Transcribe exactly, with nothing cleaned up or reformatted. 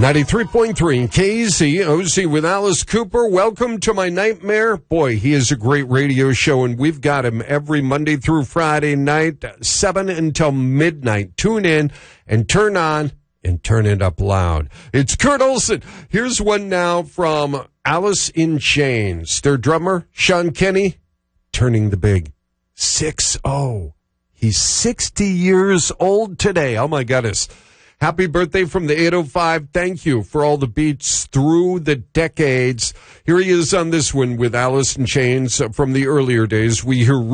ninety-three point three K Z O Z with Alice Cooper. Welcome to my nightmare. Boy, he is a great radio show, and we've got him every Monday through Friday night, seven until midnight. Tune in and turn on and turn it up loud. It's Kurt Olson. Here's one now from Alice in Chains. Their drummer, Sean Kenny, turning the big six oh. He's sixty years old today. Oh, my goodness. Happy birthday from the eight oh five. Thank you for all the beats through the decades. Here he is on this one with Alice in Chains from the earlier days. We hear